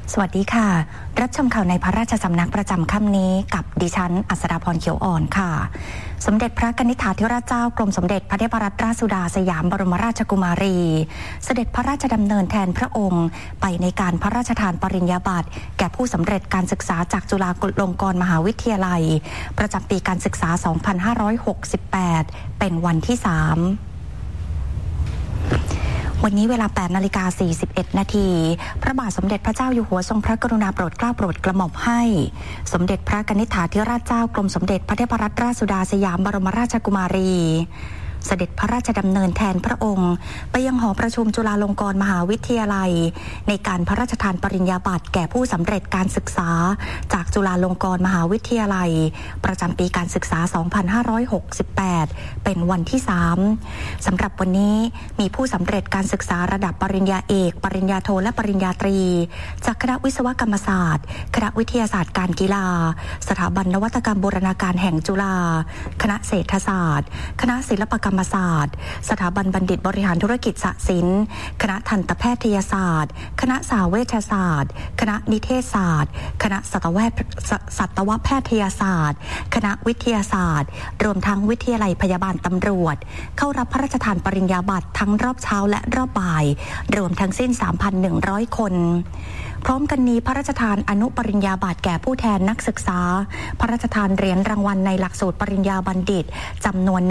สวัสดีค่ะรับชมข่าวในพระราชสำนักประจำค่ำนี้กับดิฉันอัศดาพรเขียวอ่อนค่ะสมเด็จพระกนิษฐาธิราชเจ้ากรมสมเด็จพระเทพรัตนราชสุดาสยามบรมราชกุมารีเสด็จพระราชดำเนินแทนพระองค์ไปในการพระราชทานปริญญาบัตรแก่ผู้สำเร็จการศึกษาจากจุฬาลงกรณ์มหาวิทยาลัยประจำปีการศึกษา 2568 เป็นวันที่ 3วันนี้เวลา 8:41 นาทีพระบาทสมเด็จพระเจ้าอยู่หัวทรงพระกรุณาโปรดเกล้าโปรดกระหม่อมให้สมเด็จพระกนิษฐาธิราชเจ้ากรมสมเด็จพระเทพรัตนราชสุดาสยามบรมราชกุมารีเสด็จพระราชดำเนินแทนพระองค์ไปยังหอประชุมจุฬาลงกรณ์มหาวิทยาลัยในการพระราชทานปริญญาบัตรแก่ผู้สำเร็จการศึกษาจากจุฬาลงกรณ์มหาวิทยาลัยประจำปีการศึกษา 2568 เป็นวันที่ 3สำหรับวันนี้มีผู้สำเร็จการศึกษาระดับปริญญาเอกปริญญาโทและปริญญาตรีจากคณะวิศวกรรมศาสตร์คณะวิทยาศาสตร์การกีฬาสถาบันนวัตกรรมบูรณาการแห่งจุฬาคณะเศรษฐศาสตร์คณะศิลปกรรมศาสตร์สถาบันบัณฑิตบริหารธุรกิจสศิลป์คณะทันตแพทยศาสตร์คณะสาเวชศาสตร์คณะนิเทศศาสตร์คณะสัตวแพทยศาสตร์คณะวิทยาศาสตร์รวมทั้งวิทยาลัยพยาบาลตำรวจเข้ารับพระราชทานปริญญาบัตรทั้งรอบเช้าและรอบบ่ายรวมทั้งสิ้น 3,100 คนพร้อมกันนี้พระราชทานอนุปริญญาบัตรแก่ผู้แทนนักศึกษาพระราชทานเหรียญรางวัลในหลักสูตรปริญญาบัณฑิตจำนวน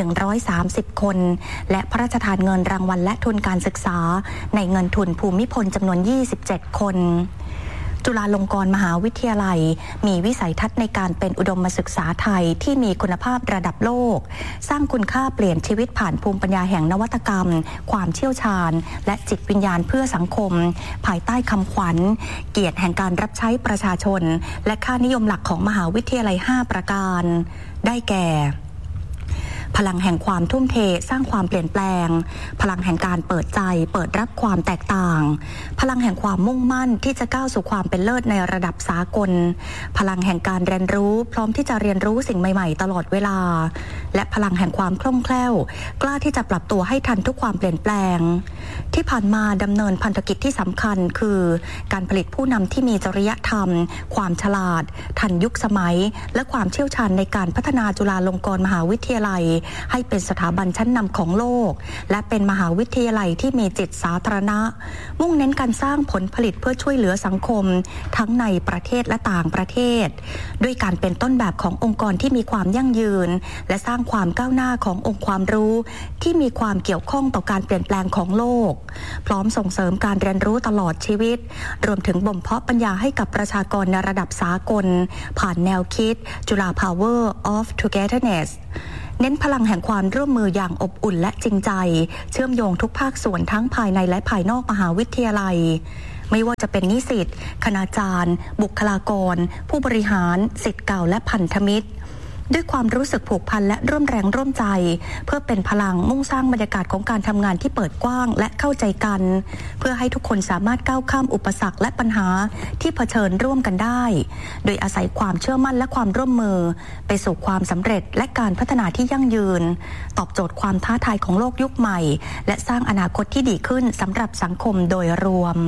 130 คนและพระราชทานเงินรางวัลและทุนการศึกษาในเงินทุนภูมิพลจำนวน27 คนจุฬาลงกรณ์มหาวิทยาลัยมีวิสัยทัศน์ในการเป็นอุดมศึกษาไทยที่มีคุณภาพระดับโลกสร้างคุณค่าเปลี่ยนชีวิตผ่านภูมิปัญญาแห่งนวัตกรรมความเชี่ยวชาญและจิตวิญญาณเพื่อสังคมภายใต้คำขวัญเกียรติแห่งการรับใช้ประชาชนและค่านิยมหลักของมหาวิทยาลัย5ประการได้แก่พลังแห่งความทุ่มเทสร้างความเปลี่ยนแปลงพลังแห่งการเปิดใจเปิดรับความแตกต่างพลังแห่งความมุ่งมั่นที่จะก้าวสู่ความเป็นเลิศในระดับสากลพลังแห่งการเรียนรู้พร้อมที่จะเรียนรู้สิ่งใหม่ๆตลอดเวลาและพลังแห่งความคล่องแคล่วกล้าที่จะปรับตัวให้ทันทุกความเปลี่ยนแปลงที่ผ่านมาดำเนินพันธกิจที่สำคัญคือการผลิตผู้นำที่มีจริยธรรมความฉลาดทันยุคสมัยและความเชี่ยวชาญในการพัฒนาจุฬาลงกรณ์มหาวิทยาลัยให้เป็นสถาบันชั้นนำของโลกและเป็นมหาวิทยาลัยที่มีจิตสาธารณะมุ่งเน้นการสร้างผลผลิตเพื่อช่วยเหลือสังคมทั้งในประเทศและต่างประเทศด้วยการเป็นต้นแบบขององค์กรที่มีความยั่งยืนและสร้างความก้าวหน้าขององค์ความรู้ที่มีความเกี่ยวข้องต่อการเปลี่ยนแปลงของโลกพร้อมส่งเสริมการเรียนรู้ตลอดชีวิตรวมถึงบ่มเพาะปัญญาให้กับประชากรในระดับสากลผ่านแนวคิดจุฬา Power of Togethernessเน้นพลังแห่งความร่วมมืออย่างอบอุ่นและจริงใจเชื่อมโยงทุกภาคส่วนทั้งภายในและภายนอกมหาวิทยาลัยไม่ว่าจะเป็นนิสิตคณาจารย์บุคลากรผู้บริหารศิษย์เก่าและพันธมิตรด้วยความรู้สึกผูกพันและร่วมแรงร่วมใจเพื่อเป็นพลังมุ่งสร้างบรรยากาศของการทำงานที่เปิดกว้างและเข้าใจกันเพื่อให้ทุกคนสามารถก้าวข้ามอุปสรรคและปัญหาที่เผชิญร่วมกันได้โดยอาศัยความเชื่อมั่นและความร่วมมือไปสู่ความสำเร็จและการพัฒนาที่ยั่งยืนตอบโจทย์ความท้าทายของโลกยุคใหม่และสร้างอนาคตที่ดีขึ้นสำหรับสังคมโดยรวม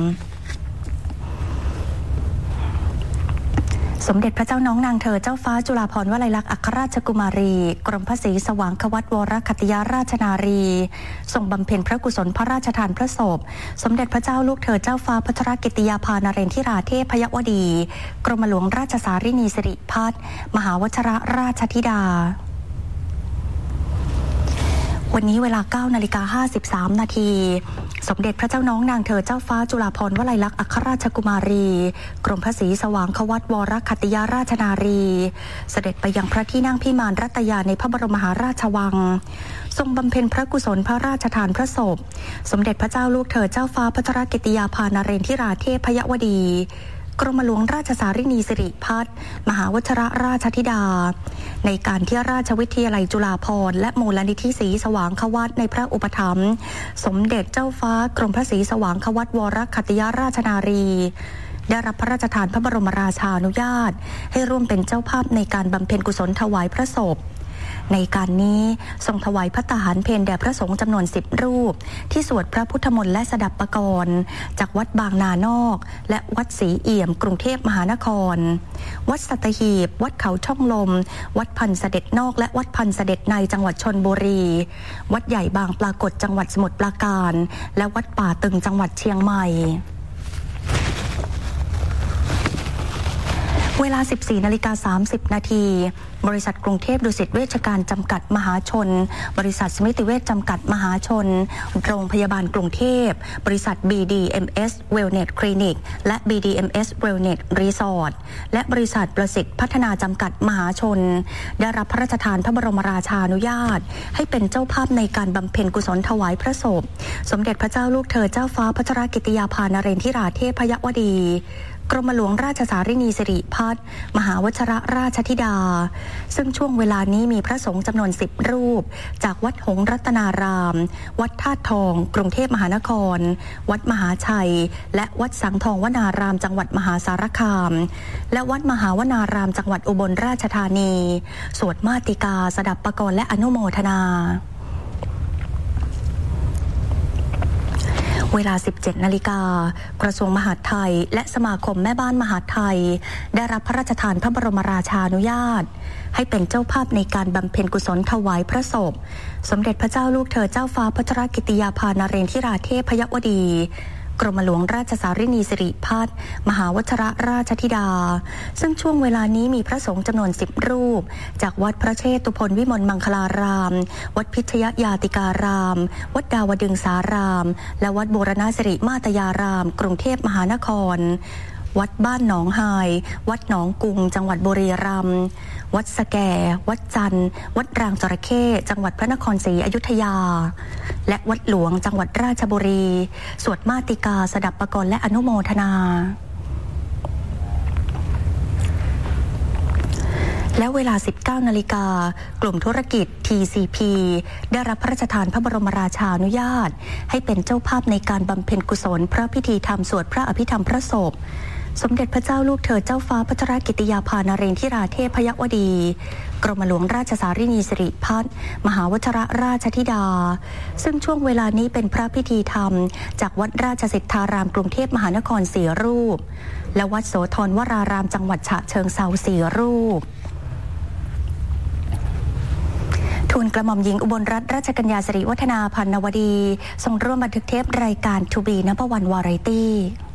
สมเด็จพระเจ้าน้องนางเธอเจ้าฟ้าจุฬาภรณ์วลัยลักษณ์อัครราชกุมารีกรมพระศรีสว่างควัตวรคัตติยราชนารีทรงบำเพ็ญพระกุศลพระราชทานพระศพสมเด็จพระเจ้าลูกเธอเจ้าฟ้าพัชรกิติยาภานเรนทิราเทพพยวดีกรมหลวงราชสารินีสิริพัฒน์มหาวชรราชธิดาวันนี้เวลา 9:53 นาทีสมเด็จพระเจ้าน้องนางเธอเจ้าฟ้าจุฬาภรณ์วลัยลักษณ์อัครราชกุมารีกรมพระศรีสว่างควัตวรคัตติยราชนารีเสด็จไปยังพระที่นั่งพิมานรัตยาในพระบรมมหาราชวังทรงบำเพ็ญพระกุศลพระราชทานพระศพสมเด็จพระเจ้าลูกเธอเจ้าฟ้าพัชรกิติยาภานเรนทิราเทพพยวดีกรมหลวงราชสารินีสิริพัฒน์มหาวชรราชธิดาในการที่ราชวิทยาลัยจุฬาภรณ์และมูลนิธิศรีสว่างควัตในพระอุปถัมภ์สมเด็จเจ้าฟ้ากรมพระศรีสว่างควัตวรคัตติยราชนารีได้รับพระราชทานพระบรมราชานุญาตให้ร่วมเป็นเจ้าภาพในการบำเพ็ญกุศลถวายพระศพในการนี้ทรงถวายภัตตาหารเพลแด่พระสงฆ์จำนวน10 รูปที่สวดพระพุทธมนต์และสดับปกรณ์จากวัดบางนานอกและวัดศรีเอี่ยมกรุงเทพมหานครวัดสัตหีบวัดเขาช่องลมวัดพันเสด็จนอกและวัดพันเสด็จในจังหวัดชลบุรีวัดใหญ่บางปรากฏจังหวัดสมุทรปราการและวัดป่าตึงจังหวัดเชียงใหม่เวลา 14:30 นาทีบริษัทกรุงเทพดุสิตเวชการจำกัดมหาชนบริษัทสมิติเวชจำกัดมหาชนโรงพยาบาลกรุงเทพบริษัท BDMS Wellness Clinic และ BDMS Wellness Resort และบริษัทประสิทธิ์พัฒนาจำกัดมหาชนได้รับพระราชทานพระบรมราชานุญาตให้เป็นเจ้าภาพในการบำเพ็ญกุศลถวายพระศพสมเด็จพระเจ้าลูกเธอเจ้าฟ้าพัชรกิติยาภานเรนทิราเทพยวดีกรมหลวงราชสารินีสิริพัฒน์มหาวชิรราชธิดาซึ่งช่วงเวลานี้มีพระสงฆ์จำนวน10 รูปจากวัดหงส์รัตนารามวัดธาตุทองกรุงเทพมหานครวัดมหาชัยและวัดสังทองวนารามจังหวัดมหาสารคามและวัดมหาวนารามจังหวัดอุบลราชธานีสวดมาติกาสดับปกรณ์และอนุโมทนาเวลา 17 นาฬิกากระทรวงมหาดไทยและสมาคมแม่บ้านมหาดไทยได้รับพระราชทานพระบรมราชานุญาตให้เป็นเจ้าภาพในการบำเพ็ญกุศลถวายพระศพสมเด็จพระเจ้าลูกเธอเจ้าฟ้าพัชรกิติยาภานเรนทิราเทพยวดีกรมหลวงราชสารินีสิริพัฒน์มหาวชิรราชธิดาซึ่งช่วงเวลานี้มีพระสงฆ์จำนวน10 รูปจากวัดพระเชตุพนวิมลมังคลารามวัดพิชยยาติการามวัดดาวดึงสารามและวัดบูรณสิริมาตยารามกรุงเทพมหานครวัดบ้านหนองไฮวัดหนองกุงจังหวัดบุรีรัมย์วัดสแกวัดจันทร์วัดรางจระเข้จังหวัดพระนครศรีอยุธยาและวัดหลวงจังหวัดราชบุรีสวดมาติกาสดับปกรณ์และอนุโมทนาและเวลา 19 นาฬิกากลุ่มธุรกิจ TCP ได้รับพระราชทานพระบรมราชานุญาตให้เป็นเจ้าภาพในการบำเพ็ญกุศลพระพิธีธรรมสวดพระอภิธรรมพระศพสมเด็จพระเจ้าลูกเธอเจ้าฟ้าพัชรกิติยาภานเรนทิราเทพยวดีกรมหลวงราชสารินีสิริพัฒน์มหาวชิรราชธิดาซึ่งช่วงเวลานี้เป็นพระพิธีธรรมจากวัดราชสิทธารามกรุงเทพมหานคร4 รูปและวัดโสธรวรารามจังหวัดฉะเชิงเทรา4 รูปทูลกระหม่อมหญิงอุบลรัตนราชกัญญาสิริวัฒนาพันนวดีทรงร่วมบันทึกเทปรายการ To Be Number One Variety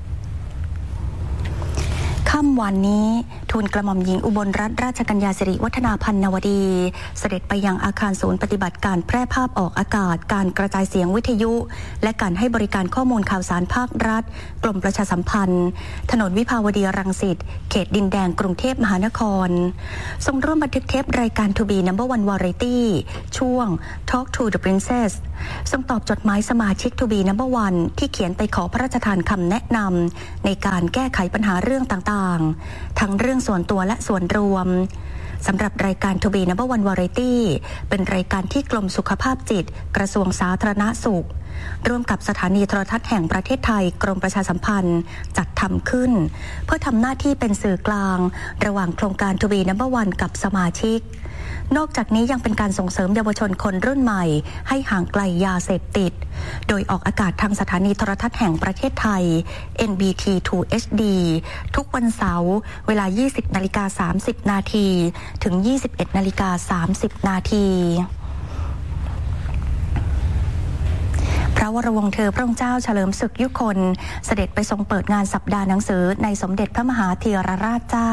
ค่ำวันนี้ทูลกระหม่อมหญิงอุบลรัตนราชกัญญาสิริวัฒนาพันนวดีเสด็จไปยังอาคารศูนย์ปฏิบัติการแพร่ภาพออกอากาศการกระจายเสียงวิทยุและการให้บริการข้อมูลข่าวสารภาครัฐกรมประชาสัมพันธ์ถนนวิภาวดีรังสิตเขตดินแดงกรุงเทพมหานครทรงร่วมบันทึกเทปรายการ To Be Number One Variety ช่วง Talk to the Princess ทรงตอบจดหมายสมาชิก To Be Number One ที่เขียนไปขอพระราชทานคำแนะนำในการแก้ไขปัญหาเรื่องต่างทั้งเรื่องส่วนตัวและส่วนรวมสำหรับรายการ To Be Number One Variety เป็นรายการที่กรมสุขภาพจิตกระทรวงสาธารณสุขร่วมกับสถานีโทรทัศน์แห่งประเทศไทยกรมประชาสัมพันธ์จัดทำขึ้นเพื่อทำหน้าที่เป็นสื่อกลางระหว่างโครงการ To Be Number One กับสมาชิกนอกจากนี้ยังเป็นการส่งเสริมเยาวชนคนรุ่นใหม่ให้ห่างไกลยาเสพติดโดยออกอากาศทางสถานีโทรทัศน์แห่งประเทศไทย NBT 2 HD ทุกวันเสาร์เวลา 20:30 นาทีถึง 21:30 นาทีพระวรวงศ์เธอพระองค์เจ้าเฉลิมศึกยุคนเสด็จไปทรงเปิดงานสัปดาห์หนังสือในสมเด็จพระมหาธีรราชเจ้า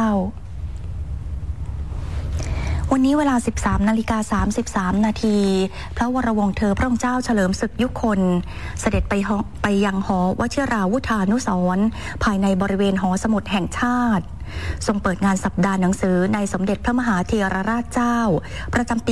วันนี้เวลา 13:33 นาทีพระวรวงศ์เธอพระองค์เจ้าเฉลิมศึกยุคนเสด็จไปยังหอวชิราวุธานุสรณ์ภายในบริเวณหอสมุดแห่งชาติทรงเปิดงานสัปดาห์หนังสือในสมเด็จพระมหาธีรราชเจ้าประจำปี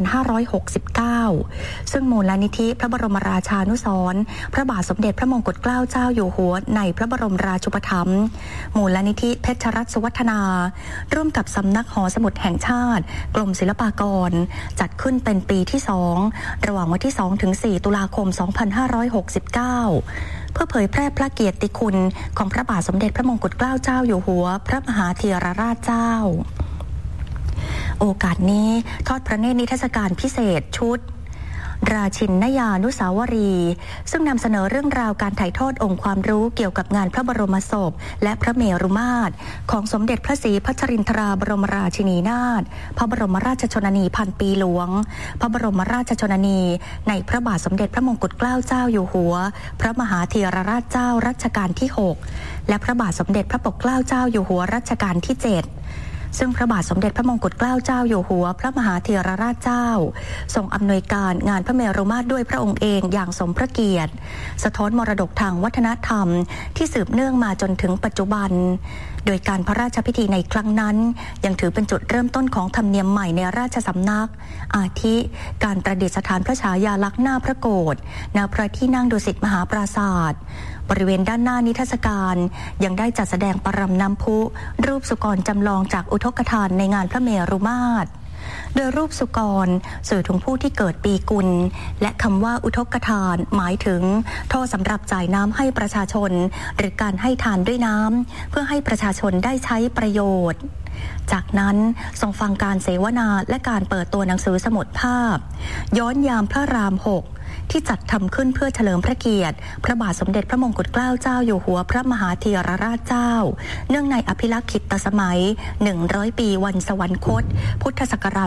2569 ซึ่งมูลนิธิพระบรมราชานุสรณ์พระบาทสมเด็จพระมงกุฎเกล้าเจ้าอยู่หัวในพระบรมราชูปถัมภ์มูลนิธิเพชรรัตน์สุวัฒนาร่วมกับสำนักหอสมุดแห่งชาติกรมศิลปากรจัดขึ้นเป็นปีที่ 2ระหว่างวันที่ 2-4 ตุลาคม 2569เพื่อเผยแพร่พระเกียรติคุณของพระบาทสมเด็จพระมงกุฎเกล้าเจ้าอยู่หัวพระมหาธีรราชเจ้าโอกาสนี้ทอดพระเนตรนิทรรศการพิเศษชุดราชินนยานุสาวรีย์ซึ่งนำเสนอเรื่องราวการถ่ายทอดองค์ความรู้เกี่ยวกับงานพระบรมศพและพระเมรุมาตรของสมเด็จพระศรีพัชรินทราบรมราชินีนาถพระบรมราชชนนีพันปีหลวงพระบรมราชชนนีในพระบาทสมเด็จพระมงกุฎเกล้าเจ้าอยู่หัวพระมหาเถรราชเจ้ารัชกาลที่6และพระบาทสมเด็จพระปกเกล้าเจ้าอยู่หัวรัชกาลที่7ซึ่งพระบาทสมเด็จพระมงกุฎเกล้าเจ้าอยู่หัวพระมหาเถรราชเจ้าทรงอำนวยการงานพระเมรุมาตรด้วยพระองค์เองอย่างสมพระเกียรติสะท้อนมรดกทางวัฒนธรรมที่สืบเนื่องมาจนถึงปัจจุบันโดยการพระราชพิธีในครั้งนั้นยังถือเป็นจุดเริ่มต้นของธรรมเนียมใหม่ในราชสำนักอาทิการประดิษฐานพระฉายาลักษณ์หน้าพระโกฐณพระที่นั่งดุสิตมหาปราสาทบริเวณด้านหน้านิทรรศการยังได้จัดแสดงปรำน้ำพุรูปสุกรจำลองจากอุทกทานในงานพระเมรุมาตรโดยรูปสุกรสื่อถึงผู้ที่เกิดปีกุลและคำว่าอุทกทานหมายถึงโทษสำหรับจ่ายน้ำให้ประชาชนหรือการให้ทานด้วยน้ำเพื่อให้ประชาชนได้ใช้ประโยชน์จากนั้นทรงฟังการเสวนาและการเปิดตัวหนังสือสมุดภาพย้อนยามพระราม6ที่จัดทำขึ้นเพื่อเฉลิมพระเกียรติพระบาทสมเด็จพระมงกุฎเกล้าเจ้าอยู่หัวพระมหาเถรราชเจ้าเนื่องในอภิลักษิตสมัย100ปีวันสวรรคตพุทธศักราช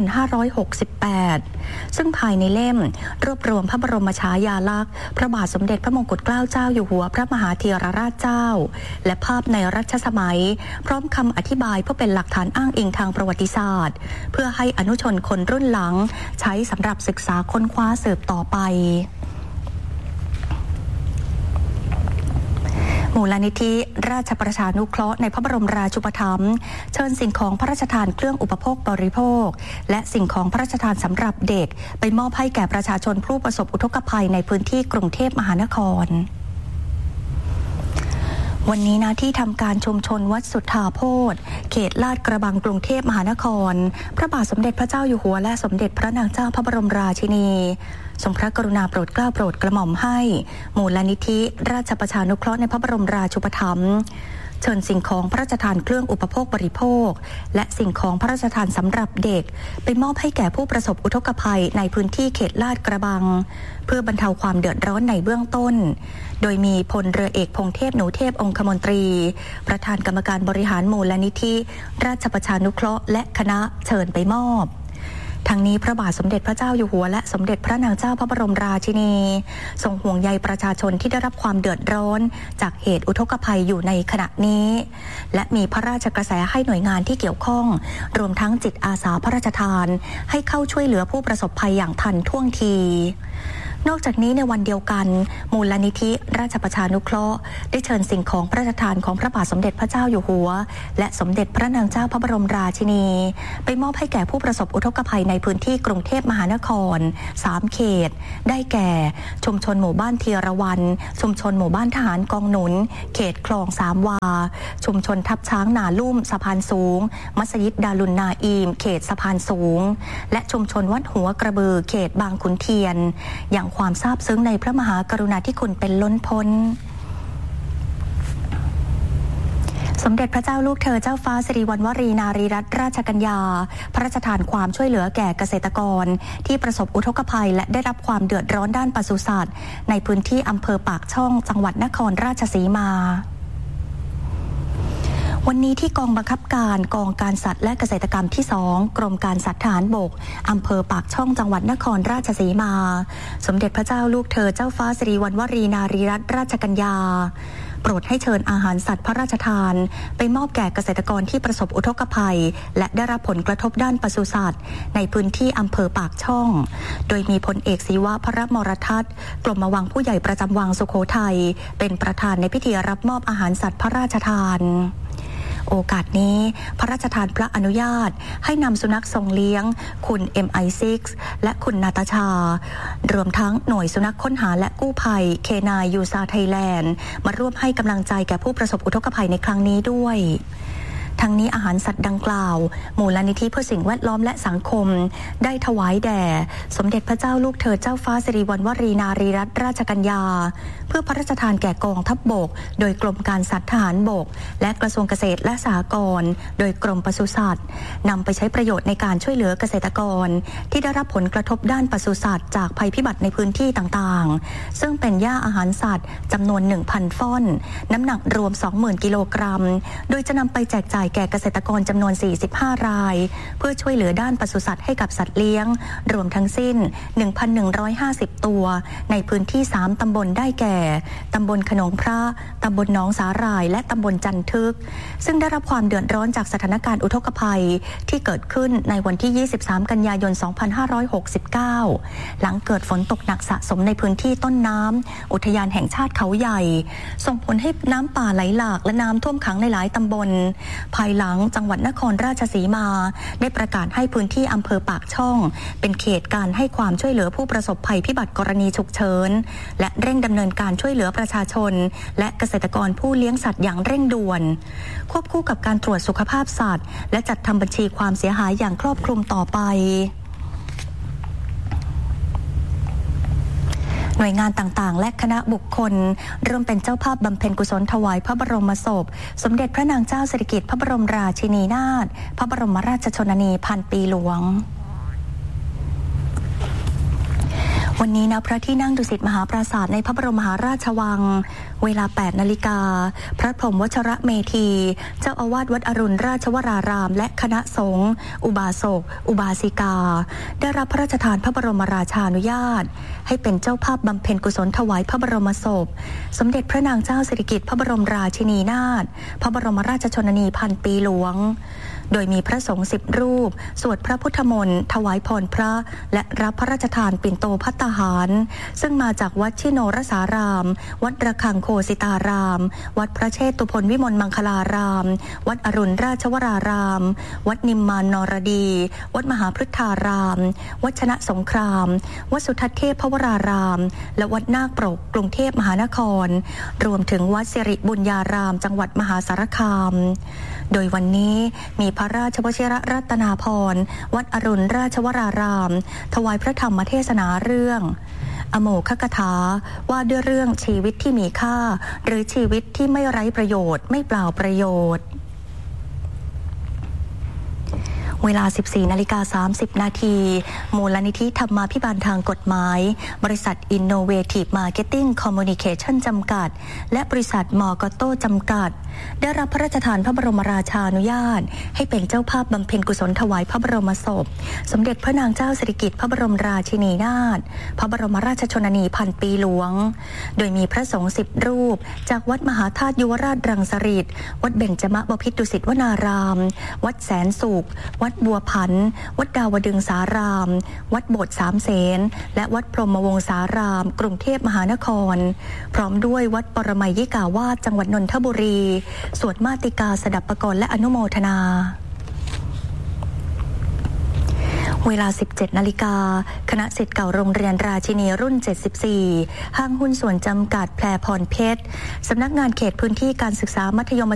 2568ซึ่งภายในเล่มรวบรวมพระบรมฉายาลักษณ์พระบาทสมเด็จพระมงกุฎเกล้าเจ้าอยู่หัวพระมหาเถรราชเจ้าและภาพในรัชสมัยพร้อมคำอธิบายเพื่อเป็นหลักฐานอ้างอิงทางประวัติศาสตร์เพื่อให้อนุชนคนรุ่นหลังใช้สำหรับศึกษาค้นคว้าสืบต่อไปมูลนิธิราชประชานุเคราะห์ในพระบรมราชูปถัมภ์เชิญสิ่งของพระราชทานเครื่องอุปโภคบริโภคและสิ่งของพระราชทานสำหรับเด็กไปมอบให้แก่ประชาชนผู้ประสบอุทกภัยในพื้นที่กรุงเทพมหานครวันนี้นะที่ทำการชุมชนวัดสุทธาโพธิ์เขตลาดกระบังกรุงเทพมหานครพระบาทสมเด็จพระเจ้าอยู่หัวและสมเด็จพระนางเจ้าพระบรมราชินีทรงพระกรุณาโปรดเกล้าโปรดกระหม่อมให้มูลนิธิราชประชานุเคราะห์ในพระบรมราชูปถัมภ์เชิญสิ่งของพระราชทานเครื่องอุปโภคบริโภคและสิ่งของพระราชทานสำหรับเด็กไปมอบให้แก่ผู้ประสบอุทกภัยในพื้นที่เขตลาดกระบังเพื่อบรรเทาความเดือดร้อนในเบื้องต้นโดยมีพลเรือเอกพงเทพหนูเทพองคมนตรีประธานกรรมการบริหารมูลนิธิราชประชานุเคราะห์และคณะเชิญไปมอบทั้งนี้พระบาทสมเด็จพระเจ้าอยู่หัวและสมเด็จพระนางเจ้าพระบรมราชินีทรงห่วงใยประชาชนที่ได้รับความเดือดร้อนจากเหตุอุทกภัยอยู่ในขณะนี้และมีพระราชกระแสให้หน่วยงานที่เกี่ยวข้องรวมทั้งจิตอาสาพระราชทานให้เข้าช่วยเหลือผู้ประสบภัยอย่างทันท่วงทีนอกจากนี้ในวันเดียวกันมูลนิธิราชประชานุเคราะห์ได้เชิญสิ่งของพระราชทานของพระบาทสมเด็จพระเจ้าอยู่หัวและสมเด็จพระนางเจ้าพระบรมราชินีไปมอบให้แก่ผู้ประสบอุทกภัยในพื้นที่กรุงเทพมหานคร3เขตได้แก่ชุมชนหมู่บ้านเทียรวันชุมชนหมู่บ้านทหารกองหนุนเขตคลอง3วาชุมชนทับช้างนาลุ่มสะพานสูงมัสยิดดารุนนาอีมเขตสะพานสูงและชุมชนวัดหัวกระบือเขตบางขุนเทียนอย่างความซาบซึ้งในพระมหากรุณาธิคุณเป็นล้นพ้นสมเด็จพระเจ้าลูกเธอเจ้าฟ้าสิริวัณวรีนารีรัตนราชกัญญาพระราชทานความช่วยเหลือแก่เกษตรกรที่ประสบอุทกภัยและได้รับความเดือดร้อนด้านปศุสัตว์ในพื้นที่อำเภอปากช่องจังหวัดนครราชสีมาวันนี้ที่กองบังคับการกองการสัตว์และเกษตรกรรมที่2กรมการสัตว์ทหารบกอำเภอปากช่องจังหวัดนครราชสีมาสมเด็จพระเจ้าลูกเธอเจ้าฟ้าสิริวัณวรีนารีรัตนราชกัญญาโปรดให้เชิญอาหารสัตว์พระราชทานไปมอบแก่เกษตรกรที่ประสบอุทกภัยและได้รับผลกระทบด้านปศุสัตว์ในพื้นที่อำเภอปากช่องโดยมีพลเอกศิวะพระมรทัศน์กรมวังผู้ใหญ่ประจำวังสุโขทัยเป็นประธานในพิธีรับมอบอาหารสัตว์พระราชทานโอกาสนี้พระราชทานพระอนุญาตให้นำสุนัขทรงเลี้ยงคุณ MI6 และคุณนาตาชารวมทั้งหน่วยสุนัขค้นหาและกู้ภัยเคนายยูซาไทยแลนด์มาร่วมให้กำลังใจแก่ผู้ประสบอุทกภัยในครั้งนี้ด้วยทั้งนี้อาหารสัตว์ดังกล่าวมูลนิธิเพื่อสิ่งแวดล้อมและสังคมได้ถวายแด่สมเด็จพระเจ้าลูกเธอเจ้าฟ้าสิริวัณวรีนารีรัตนราชกัญญาเพื่อพระราชทานแก่กองทัพบกโดยกรมการสัตว์ทหารบกและกระทรวงเกษตรและสหกรณ์โดยกรมปศุสัตว์นำไปใช้ประโยชน์ในการช่วยเหลือเกษตรกรที่ได้รับผลกระทบด้านปศุสัตว์จากภัยพิบัติในพื้นที่ต่างๆซึ่งเป็นหญ้าอาหารสัตว์จำนวน 1,000 ฟ่อนน้ำหนักรวม 20,000 กิโลกรัมโดยจะนำไปแจกจ่ายแก่เกษตรกรจำนวน 45 รายเพื่อช่วยเหลือด้านปศุสัตว์ให้กับสัตว์เลี้ยงรวมทั้งสิ้น 1,150 ตัวในพื้นที่ 3 ตำบลได้แก่ตำบลขนงพระตำบลหนองสาหร่ายและตำบลจันทึกซึ่งได้รับความเดือดร้อนจากสถานการณ์อุทกภัยที่เกิดขึ้นในวันที่ 23 กันยายน 2569 หลังเกิดฝนตกหนักสะสมในพื้นที่ต้นน้ำอุทยานแห่งชาติเขาใหญ่ส่งผลให้น้ำป่าไหลหลากและน้ำท่วมขังในหลายตำบลภายหลังจังหวัดนครราชสีมาได้ประกาศให้พื้นที่อำเภอปากช่องเป็นเขตการให้ความช่วยเหลือผู้ประสบภัยพิบัติกรณีฉุกเฉินและเร่งดำเนินการช่วยเหลือประชาชนและเกษตรกรผู้เลี้ยงสัตว์อย่างเร่งด่วนควบคู่กับการตรวจสุขภาพสัตว์และจัดทำบัญชีความเสียหายอย่างครอบคลุมต่อไปหน่วยงานต่างๆและคณะบุคคลร่วมเป็นเจ้าภาพบำเพ็ญกุศลถวายพระบรมศพสมเด็จพระนางเจ้าสิริกิติ์พระบรมราชินีนาถพระบรมราชชนนีพันปีหลวงวันนี้ณพระที่นั่งดุสิตมหาปราสาทในพระบรมมหาราชวังเวลา 8 นาฬิกาพระพรหมวชรเมธีเจ้าอาวาสวัดอรุณราชวรารามและคณะสงฆ์อุบาสกอุบาสิกาได้รับพระราชทานพระบรมราชานุญาตให้เป็นเจ้าภาพบำเพ็ญกุศลถวายพระบรมศพสมเด็จพระนางเจ้าสิริกิติ์พระบรมราชินีนาถพระบรมราชชนนีพันปีหลวงโดยมีพระสงฆ์10 รูปสวดพระพุทธมนต์ถวายพรพระและรับพระราชทานปิ่นโตภัตตาหารซึ่งมาจากวัดชิโนรสารามวัดระฆังโคสิตารามวัดพระเชตุพนวิมลมังคลารามวัดอรุณราชวรารามวัดนิมมานนรดีวัดมหาพฤทธารามวัดชนะสงครามวัดสุทัศน์เทพพวรารามและวัดนาคปรกกรุงเทพมหานครรวมถึงวัดสิริบุญญารามจังหวัดมหาสารคามโดยวันนี้มีพระราชวชิรรัตนาภรณ์วัดอรุณราชวรารามถวายพระธรรมเทศนาเรื่องอโมฆกถาว่าด้วยเรื่องชีวิตที่มีค่าหรือชีวิตที่ไม่ไร้ประโยชน์ไม่เปล่าประโยชน์เวลา 14:30 นาทีมูลนิธิธรรมาภิบาลทางกฎหมายบริษัท Innovative Marketing Communication จำกัดและบริษัทมอกอโต้จำกัดได้รับพระราชทานพระบรมราชานุญาตให้เป็นเจ้าภาพบำเพ็ญกุศลถวายพระบรมศพสมเด็จพระนางเจ้าสิริกิติ์พระบรมราชินีนาถพระบรมราชชนนีพันปีหลวงโดยมีพระสงฆ์10 รูปจากวัดมหาธาตุยุวราชรังสฤษฎ์วัดเบญจมบพิตรดุสิตวนารามวัดแสนสุขวัดบัวผันวัดดาวดึงสารามวัดโบสถ์สามเสนและวัดพรหมวงศารามกรุงเทพมหานครพร้อมด้วยวัดปรมัยยิกาวาสจังหวัดนนทบุรีสวดมาติกาสดับปกรณ์และอนุโมทนาเวลา 17 นาฬิกาคณะศิษย์เก่าโรงเรียนราชินีรุ่น 74 ห้างหุ้นส่วนจำกัดแพรพรเพชรสำนักงานเขตพื้นที่การศึกษามัธยม